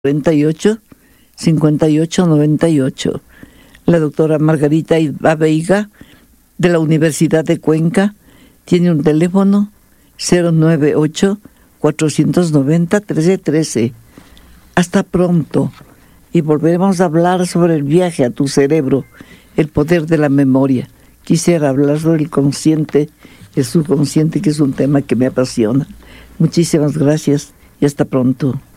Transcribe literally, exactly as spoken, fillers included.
cuarenta y ocho, cincuenta y ocho noventa y ocho. La doctora Margarita Iba Veiga, de la Universidad de Cuenca, tiene un teléfono cero nueve ocho, cuatro nueve cero, uno tres uno tres. Hasta pronto. Y volveremos a hablar sobre el viaje a tu cerebro, el poder de la memoria. Quisiera hablar sobre el consciente, el subconsciente, que es un tema que me apasiona. Muchísimas gracias y hasta pronto.